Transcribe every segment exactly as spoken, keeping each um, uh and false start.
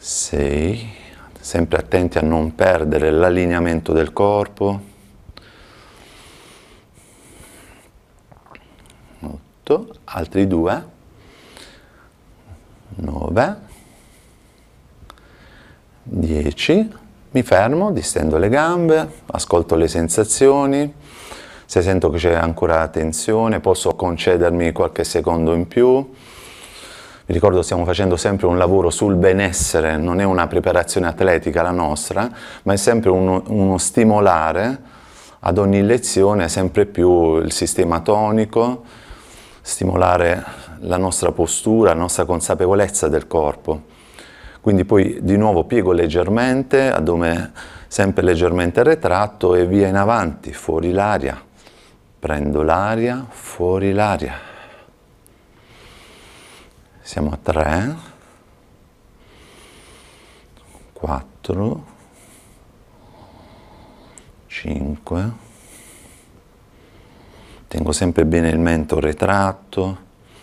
sei, sempre attenti a non perdere l'allineamento del corpo, otto, altri due, nove, dieci, mi fermo, distendo le gambe, ascolto le sensazioni, se sento che c'è ancora tensione posso concedermi qualche secondo in più. Vi ricordo, stiamo facendo sempre un lavoro sul benessere, non è una preparazione atletica la nostra, ma è sempre uno, uno stimolare ad ogni lezione sempre più il sistema tonico, stimolare la nostra postura, la nostra consapevolezza del corpo. Quindi poi di nuovo piego leggermente, addome sempre leggermente retratto e via in avanti, fuori l'aria. Prendo l'aria, fuori l'aria. Siamo a tre, quattro, cinque, tengo sempre bene il mento retratto,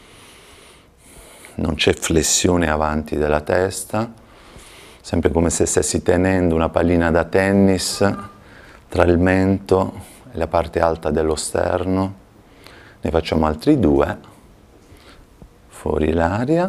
non c'è flessione avanti della testa, sempre come se stessi tenendo una pallina da tennis tra il mento e la parte alta dello sterno. Ne facciamo altri due. Fuori l'aria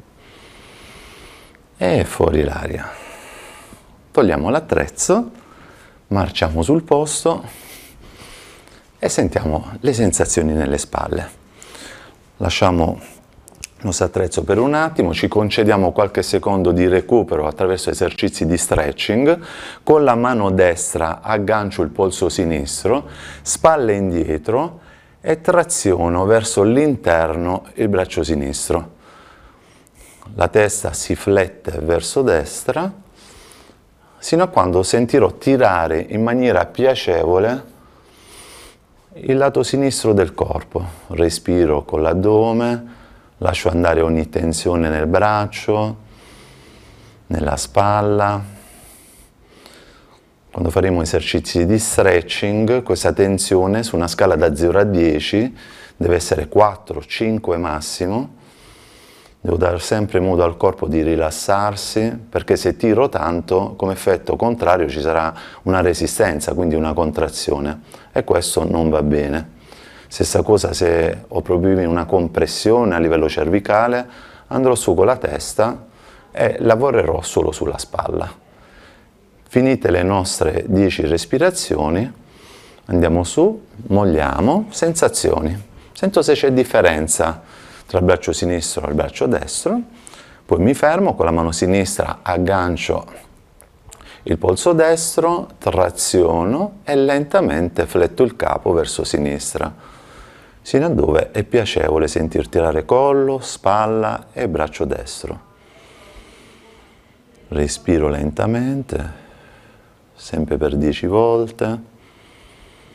e fuori l'aria. Togliamo l'attrezzo, marciamo sul posto e sentiamo le sensazioni nelle spalle. Lasciamo il nostro attrezzo per un attimo, ci concediamo qualche secondo di recupero attraverso esercizi di stretching. Con la mano destra aggancio il polso sinistro, spalle indietro, e traziono verso l'interno il braccio sinistro. La testa si flette verso destra, sino a quando sentirò tirare in maniera piacevole il lato sinistro del corpo. Respiro con l'addome, lascio andare ogni tensione nel braccio, nella spalla. Quando faremo esercizi di stretching, questa tensione su una scala da zero a dieci deve essere quattro cinque massimo. Devo dare sempre modo al corpo di rilassarsi, perché se tiro tanto, come effetto contrario ci sarà una resistenza, quindi una contrazione, e questo non va bene. Stessa cosa se ho problemi, una compressione a livello cervicale, andrò su con la testa e lavorerò solo sulla spalla. Finite le nostre dieci respirazioni, andiamo su, molliamo, sensazioni. Sento se c'è differenza tra il braccio sinistro e il braccio destro, poi mi fermo, con la mano sinistra aggancio il polso destro, traziono e lentamente fletto il capo verso sinistra, sino a dove è piacevole sentir tirare collo, spalla e braccio destro. Respiro lentamente, sempre per dieci volte.